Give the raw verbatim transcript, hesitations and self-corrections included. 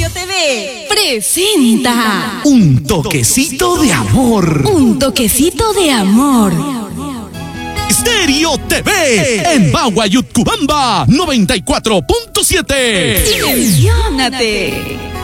Stereo T V presenta Un toquecito de amor. Un toquecito de amor. Stereo T V en Bagua, Yutcubamba, noventa y cuatro punto siete. ¡Dimensiónate!